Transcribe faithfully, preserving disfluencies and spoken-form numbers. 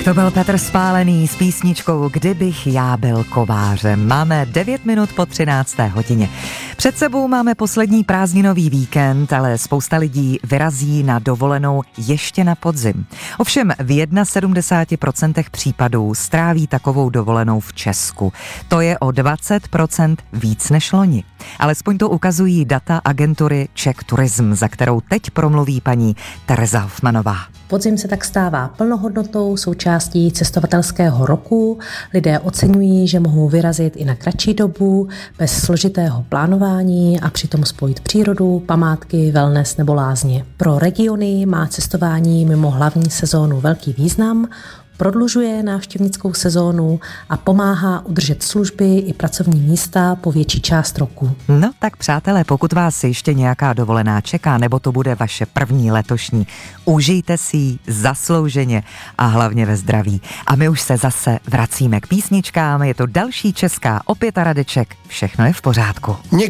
To byl Petr Spálený s písničkou Kdybych já byl kovářem. Máme devět minut po třinácté hodině. Před sebou máme poslední prázdninový víkend, ale spousta lidí vyrazí na dovolenou ještě na podzim. Ovšem v sedmdesát jedna procent případů stráví takovou dovolenou v Česku. To je o dvacet procent víc než loni. Alespoň to ukazují data agentury Czech Tourism, za kterou teď promluví paní Tereza Hofmanová. Podzim se tak stává plnohodnotnou součástí cestovatelského roku. Lidé oceňují, že mohou vyrazit i na kratší dobu, bez složitého plánování a přitom spojit přírodu, památky, wellness nebo lázně. Pro regiony má cestování mimo hlavní sezónu velký význam, prodlužuje návštěvnickou sezónu a pomáhá udržet služby i pracovní místa po větší část roku. No tak přátelé, pokud vás ještě nějaká dovolená čeká, nebo to bude vaše první letošní, užijte si ji zaslouženě a hlavně ve zdraví. A my už se zase vracíme k písničkám, je to další česká, opět a Radeček, všechno je v pořádku.